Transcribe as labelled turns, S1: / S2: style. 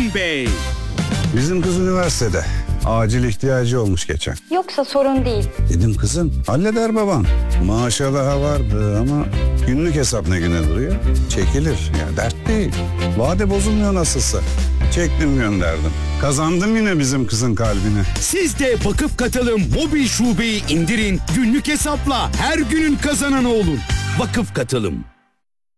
S1: Orhun Bey.
S2: Bizim kız üniversitede. Acil ihtiyacı olmuş geçen.
S3: Yoksa sorun değil.
S2: Dedim kızım halleder baban. Maaşa daha vardı ama günlük hesap ne güne duruyor? Çekilir ya, dert değil. Vade bozulmuyor nasılsa. Çektim gönderdim. Kazandım yine bizim kızın kalbini.
S1: Siz de Vakıf Katılım mobil şubeyi indirin. Günlük hesapla her günün kazananı olun. Vakıf Katılım.